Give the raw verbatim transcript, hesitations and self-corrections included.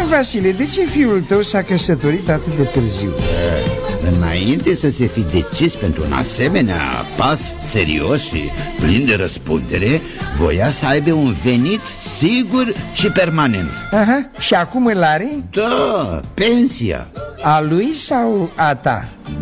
Vasile, de ce fiul tău s-a căsătorit atât de târziu? Înainte să se fi decis pentru un asemenea pas serios și plin de răspundere, voia să aibă un venit sigur și permanent. Aha, și acum îl are? Da, pensia. A lui sau a ta?